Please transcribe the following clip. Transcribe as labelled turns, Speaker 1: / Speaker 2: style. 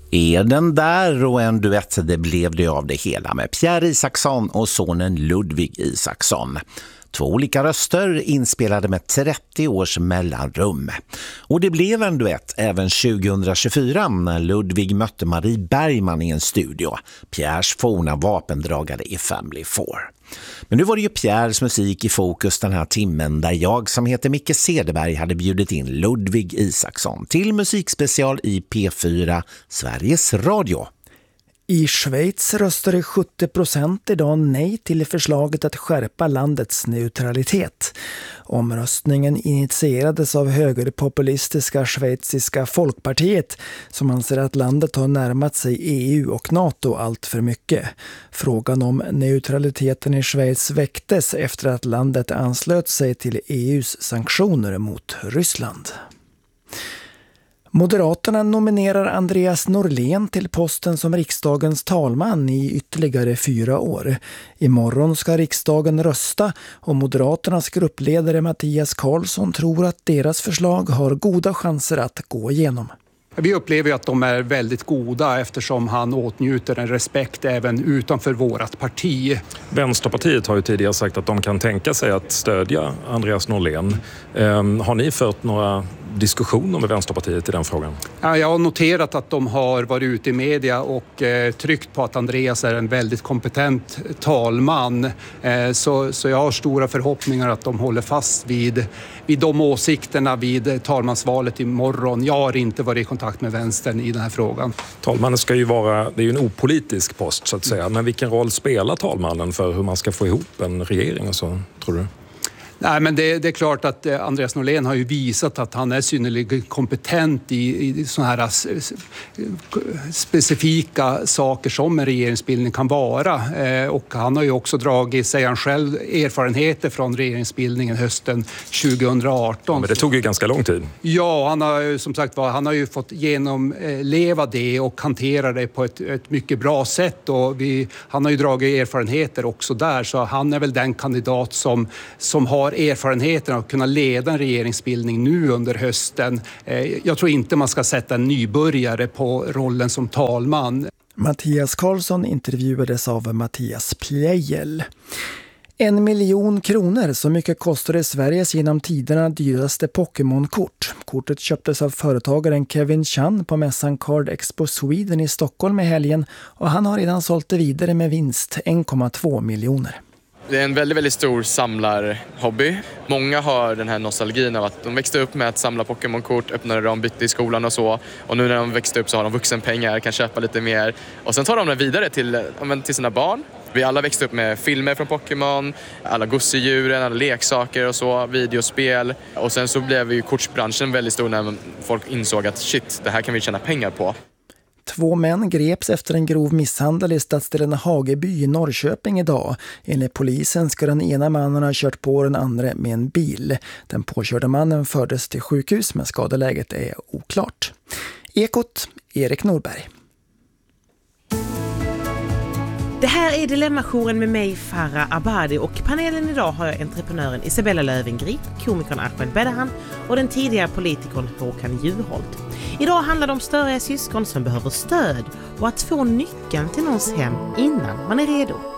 Speaker 1: Är den där och en duett, det blev det av det hela med Pierre Isaksson och sonen Ludvig Isaksson. 2 olika röster inspelade med 30 års mellanrum. Och det blev en duett även 2024 när Ludvig mötte Marie Bergman i en studio. Pierres forna vapendragare i Family 4. Men nu var det ju Pierres musik i fokus den här timmen där jag som heter Micke Cederberg hade bjudit in Ludvig Isaksson till musikspecial i P4 Sveriges Radio.
Speaker 2: I Schweiz röstade 70% idag nej till förslaget att skärpa landets neutralitet. Omröstningen initierades av högerpopulistiska schweiziska Folkpartiet som anser att landet har närmat sig EU och NATO allt för mycket. Frågan om neutraliteten i Schweiz väcktes efter att landet anslöt sig till EUs sanktioner mot Ryssland. Moderaterna nominerar Andreas Norlén till posten som riksdagens talman i ytterligare 4 år. Imorgon ska riksdagen rösta och Moderaternas gruppledare Mattias Karlsson tror att deras förslag har goda chanser att gå igenom.
Speaker 3: Vi upplever att de är väldigt goda eftersom han åtnjuter en respekt även utanför vårt parti.
Speaker 4: Vänsterpartiet har ju tidigare sagt att de kan tänka sig att stödja Andreas Norlén. Har ni fört några diskussioner med Vänsterpartiet i den frågan?
Speaker 3: Ja, jag har noterat att de har varit ute i media och tryckt på att Andreas är en väldigt kompetent talman. Så jag har stora förhoppningar att de håller fast vid de åsikterna vid talmansvalet imorgon. Jag har inte varit i kontakt med vänstern i den här frågan.
Speaker 4: Talmannen ska ju vara, det är ju en opolitisk post så att säga, men vilken roll spelar talmannen för hur man ska få ihop en regering och så, tror du?
Speaker 3: Nej, men det är klart att Andreas Norlén har ju visat att han är synnerligen kompetent i såna här specifika saker som en regeringsbildning kan vara. Och han har ju också dragit sig han själv erfarenheter från regeringsbildningen hösten 2018.
Speaker 4: Ja, men det tog ju ganska lång tid.
Speaker 3: Ja, han har ju som sagt han har ju fått genomleva det och hantera det på ett mycket bra sätt. Och han har ju dragit erfarenheter också där, så han är väl den kandidat som har erfarenheten av att kunna leda en regeringsbildning nu under hösten. Jag tror inte man ska sätta en nybörjare på rollen som talman.
Speaker 2: Mattias Karlsson intervjuades av Mattias Plejel. 1 miljon kronor, så mycket kostade Sveriges genom tiderna dyraste Pokémon-kort. Kortet köptes av företagaren Kevin Chan på mässan Card Expo Sweden i Stockholm i helgen och han har redan sålt det vidare med vinst 1,2 miljoner.
Speaker 5: Det är en väldigt, väldigt stor samlarhobby. Många har den här nostalgin av att de växte upp med att samla Pokémon-kort, öppnade dem, bytte i skolan och så. Och nu när de växte upp så har de vuxenpengar, kan köpa lite mer. Och sen tar de det vidare till sina barn. Vi alla växte upp med filmer från Pokémon, alla gosedjuren, alla leksaker och så, videospel. Och sen så blev ju kortsbranschen väldigt stor när folk insåg att shit, det här kan vi tjäna pengar på.
Speaker 2: 2 män greps efter en grov misshandel i stadsdelen Hageby i Norrköping idag. Enligt polisen ska den ena mannen ha kört på den andra med en bil. Den påkörda mannen fördes till sjukhus men skadeläget är oklart. Ekot, Erik Norberg.
Speaker 6: Det här är Dilemma-jouren med mig, Farah Abadi, och panelen idag har jag entreprenören Isabella Löwengrip, komikern Ahmed Bedahan och den tidigare politikern Håkan Juholt. Idag handlar det om störiga syskon som behöver stöd och att få nyckeln till någons hem innan man är redo.